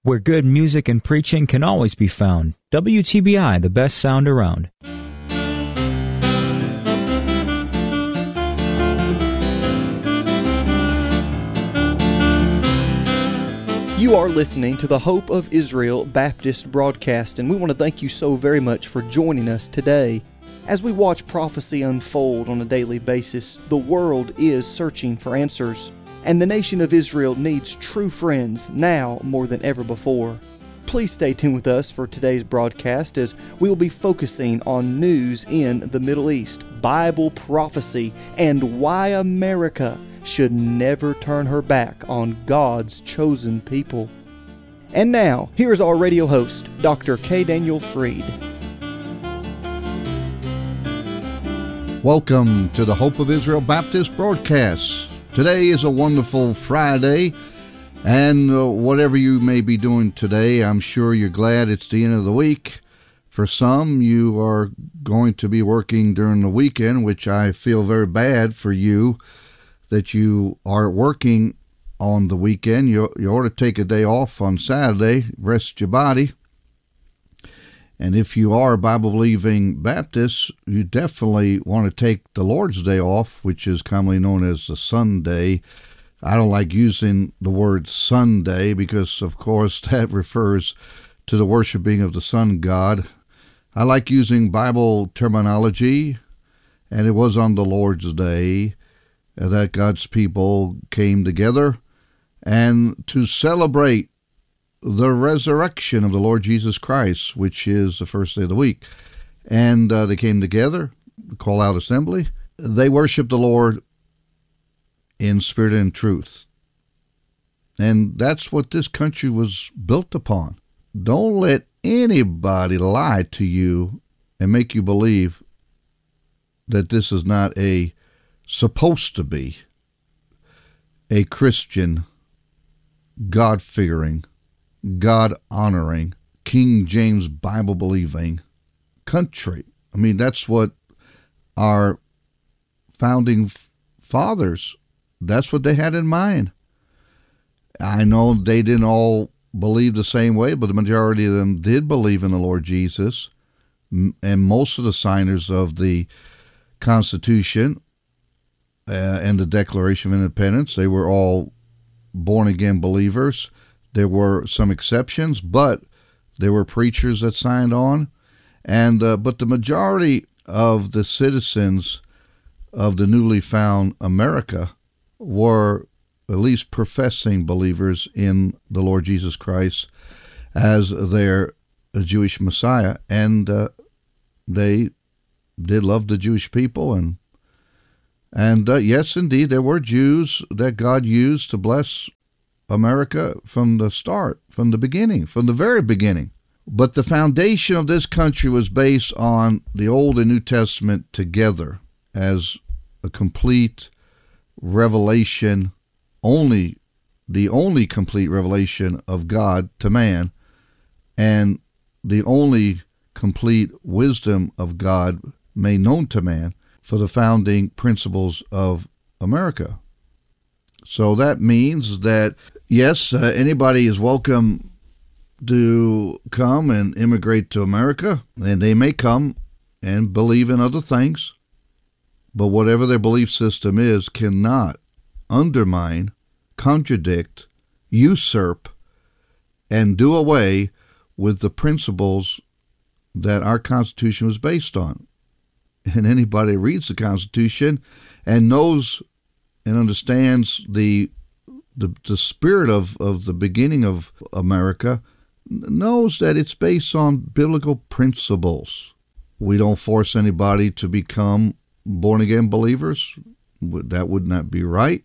where good music and preaching can always be found. WTBI, the best sound around. You are listening to the Hope of Israel Baptist broadcast, and we want to thank you so very much for joining us today. As we watch prophecy unfold on a daily basis, the world is searching for answers, and the nation of Israel needs true friends now more than ever before. Please stay tuned with us for today's broadcast as we will be focusing on news in the Middle East, Bible prophecy, and why America should never turn her back on God's chosen people. And now, here is our radio host, Dr. K. Daniel Freed. Welcome to the Hope of Israel Baptist broadcast. Today is a wonderful Friday, and whatever you may be doing today, I'm sure you're glad it's the end of the week. For some, you are going to be working during the weekend, which I feel very bad for you that you are working on the weekend. You ought to take a day off on Saturday, rest your body. And if you are a Bible-believing Baptist, you definitely want to take the Lord's Day off, which is commonly known as the Sunday. I don't like using the word Sunday because, of course, that refers to the worshiping of the sun god. I like using Bible terminology, and it was on the Lord's Day that God's people came together and to celebrate the resurrection of the Lord Jesus Christ, which is the first day of the week. And they came together, call out assembly. They worshiped the Lord in spirit and truth. And that's what this country was built upon. Don't let anybody lie to you and make you believe that this is not supposed to be a Christian, God-fearing, God-honoring, King James Bible-believing country. I mean, that's what our founding fathers, that's what they had in mind. I know they didn't all believe the same way, but the majority of them did believe in the Lord Jesus. And most of the signers of the Constitution and the Declaration of Independence, they were all born-again believers. There were some exceptions, but there were preachers that signed on. And but the majority of the citizens of the newly found America were at least professing believers in the Lord Jesus Christ as their Jewish Messiah. And they did love the Jewish people, and yes, indeed, there were Jews that God used to bless America from the start, from the beginning, from the very beginning. But the foundation of this country was based on the Old and New Testament together as a complete revelation, the only complete revelation of God to man, and the only complete wisdom of God made known to man for the founding principles of America. So that means that, yes, anybody is welcome to come and immigrate to America, and they may come and believe in other things, but whatever their belief system is cannot undermine, contradict, usurp, and do away with the principles that our Constitution was based on. And anybody reads the Constitution and knows and understands the spirit of the beginning of America knows that it's based on biblical principles. We don't force anybody to become born-again believers. That would not be right.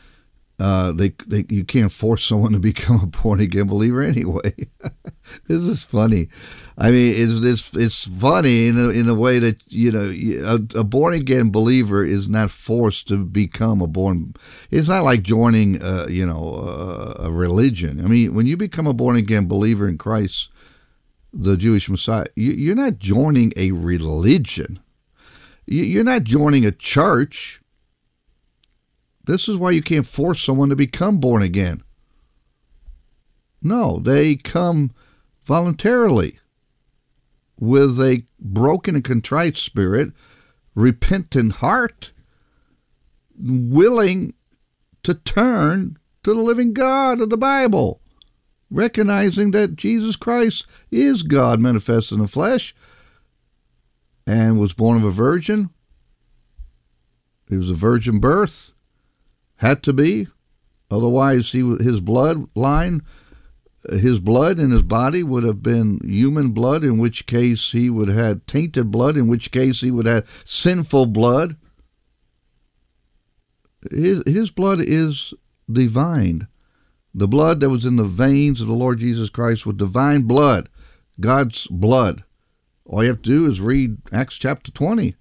You can't force someone to become a born-again believer anyway. This is funny. I mean, it's funny in a way that, you know, a born-again believer is not forced to become a born. It's not like joining, a religion. I mean, when you become a born-again believer in Christ, the Jewish Messiah, you're not joining a religion. You're not joining a church. This is why you can't force someone to become born again. No, they come voluntarily with a broken and contrite spirit, repentant heart, willing to turn to the living God of the Bible, recognizing that Jesus Christ is God manifest in the flesh and was born of a virgin. He was a virgin birth, had to be. Otherwise, his bloodline, his blood in his body would have been human blood, in which case he would have had tainted blood, in which case he would have sinful blood. His blood is divine. The blood that was in the veins of the Lord Jesus Christ was divine blood, God's blood. All you have to do is read Acts chapter 20.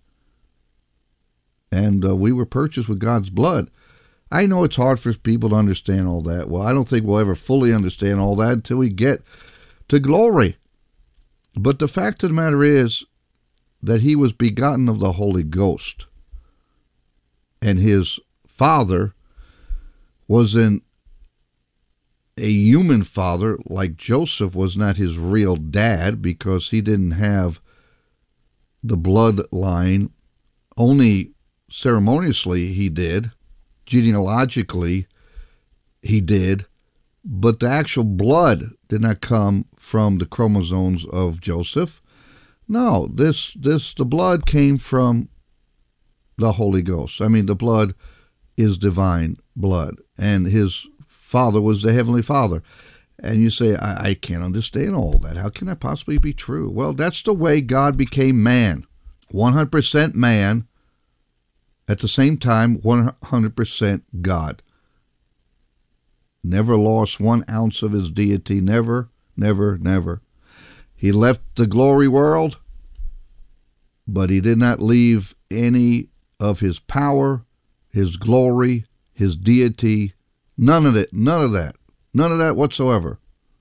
And we were purchased with God's blood. I know it's hard for people to understand all that. Well, I don't think we'll ever fully understand all that until we get to glory. But the fact of the matter is that he was begotten of the Holy Ghost. And his father wasn't a human father, like Joseph was not his real dad, because he didn't have the bloodline. Only ceremoniously he did. Genealogically he did. But the actual blood did not come from the chromosomes of Joseph. No, the blood came from the Holy Ghost. I mean, the blood is divine blood. And his father was the Heavenly Father. And you say, I can't understand all that. How can that possibly be true? Well, that's the way God became man. 100% man, at the same time, 100% God. Never lost 1 ounce of his deity. Never, never, never. He left the glory world, but he did not leave any of his power, his glory, his deity. None of it. None of that. None of that whatsoever.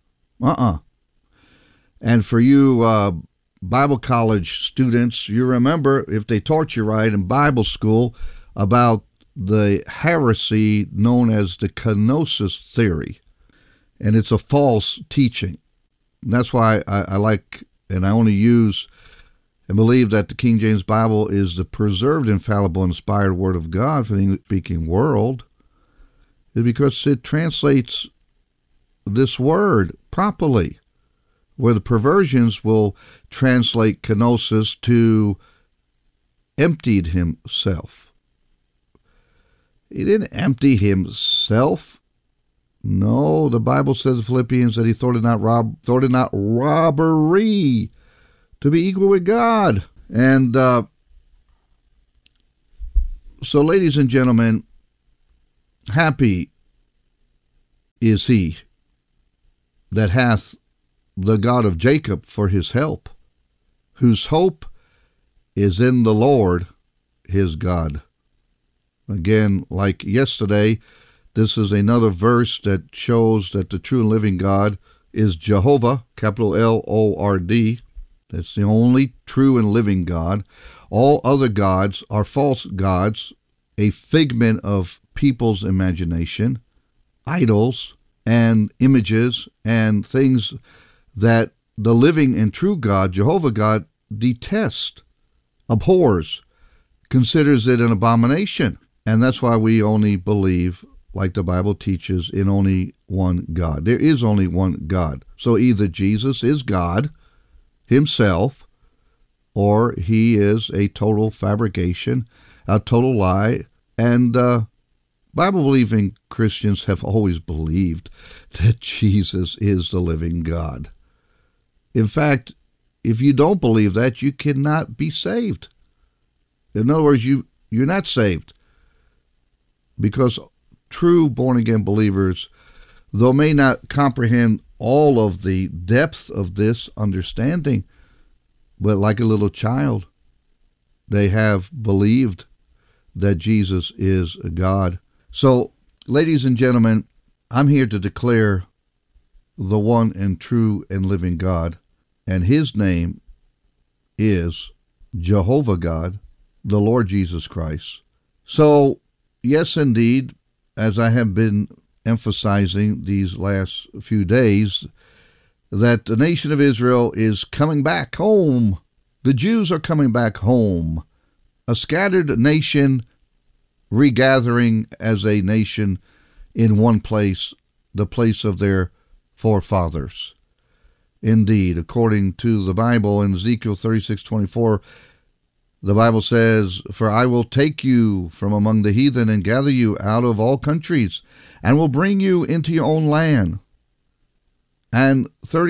And for you Bible college students, you remember, if they taught you right in Bible school, about the heresy known as the kenosis theory. And it's a false teaching. And that's why I like, and I only use and believe that the King James Bible is the preserved, infallible, inspired Word of God for the English-speaking world, is because it translates this word properly, where the perversions will translate kenosis to emptied himself. He didn't empty himself. No, the Bible says in Philippians that he thought it not robbery to be equal with God. And so, ladies and gentlemen, happy is he that hath the God of Jacob for his help, whose hope is in the Lord his God. Again, like yesterday, this is another verse that shows that the true and living God is Jehovah, capital L-O-R-D. That's the only true and living God. All other gods are false gods, a figment of people's imagination, idols and images and things that the living and true God, Jehovah God, detests, abhors, considers it an abomination. And that's why we only believe, like the Bible teaches, in only one God. There is only one God. So either Jesus is God himself, or he is a total fabrication, a total lie. And Bible-believing Christians have always believed that Jesus is the living God. In fact, if you don't believe that, you cannot be saved. In other words, you're not saved. Because true born-again believers, though may not comprehend all of the depth of this understanding, but like a little child, they have believed that Jesus is God. So, ladies and gentlemen, I'm here to declare the one and true and living God, and his name is Jehovah God, the Lord Jesus Christ. So, yes, indeed, as I have been emphasizing these last few days that the nation of Israel is coming back home. The Jews are coming back home. A scattered nation regathering as a nation in one place, the place of their forefathers. Indeed, according to the Bible in Ezekiel 36:24, the Bible says, "For I will take you from among the heathen and gather you out of all countries, and will bring you into your own land." And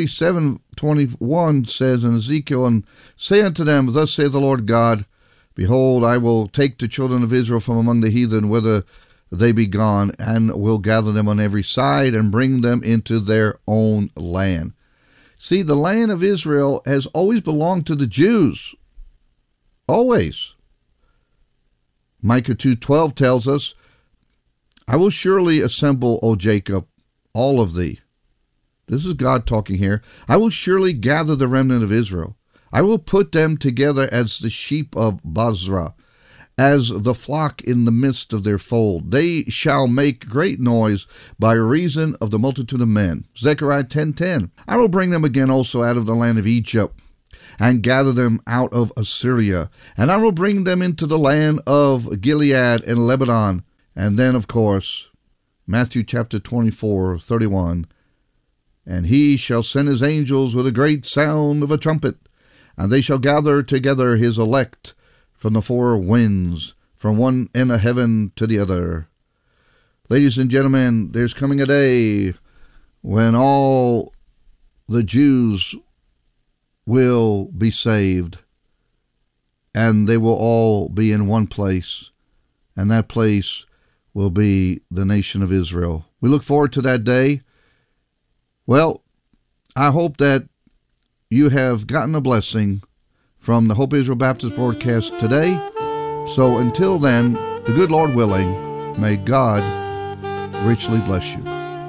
37:21 says in Ezekiel, "And say unto them, Thus saith the Lord God, Behold, I will take the children of Israel from among the heathen, whither they be gone, and will gather them on every side, and bring them into their own land." See, the land of Israel has always belonged to the Jews. Always. Micah 2:12 tells us, "I will surely assemble, O Jacob, all of thee." This is God talking here. "I will surely gather the remnant of Israel. I will put them together as the sheep of Basra, as the flock in the midst of their fold. They shall make great noise by reason of the multitude of men." Zechariah 10:10. "I will bring them again also out of the land of Egypt, and gather them out of Assyria. And I will bring them into the land of Gilead and Lebanon." And then, of course, Matthew chapter 24:31. "And he shall send his angels with a great sound of a trumpet, and they shall gather together his elect from the four winds, from one end of heaven to the other." Ladies and gentlemen, there's coming a day when all the Jews will be saved, and they will all be in one place, and that place will be the nation of Israel. We look forward to that day. Well, I hope that you have gotten a blessing from the Hope Israel Baptist broadcast today. So until then, the good Lord willing, may God richly bless you.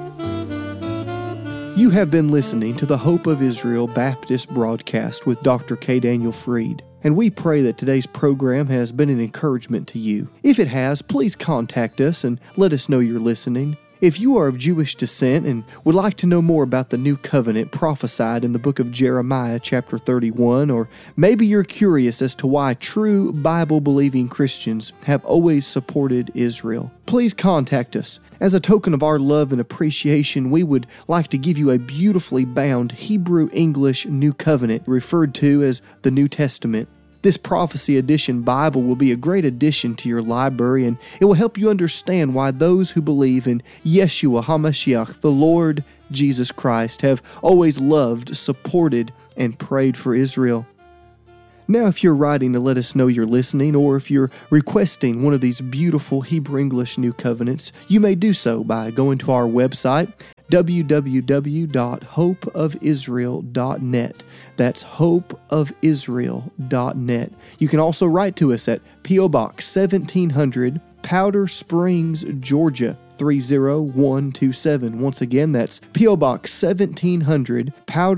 You have been listening to the Hope of Israel Baptist broadcast with Dr. K. Daniel Fried, and we pray that today's program has been an encouragement to you. If it has, please contact us and let us know you're listening. If you are of Jewish descent and would like to know more about the new covenant prophesied in the book of Jeremiah chapter 31, or maybe you're curious as to why true Bible-believing Christians have always supported Israel, please contact us. As a token of our love and appreciation, we would like to give you a beautifully bound Hebrew-English New Covenant referred to as the New Testament. This Prophecy Edition Bible will be a great addition to your library, and it will help you understand why those who believe in Yeshua HaMashiach, the Lord Jesus Christ, have always loved, supported, and prayed for Israel. Now, if you're writing to let us know you're listening, or if you're requesting one of these beautiful Hebrew-English New Covenants, you may do so by going to our website, www.hopeofisrael.net. That's hopeofisrael.net. You can also write to us at P.O. Box 1700, Powder Springs, Georgia 30127. Once again, that's P.O. Box 1700, Powder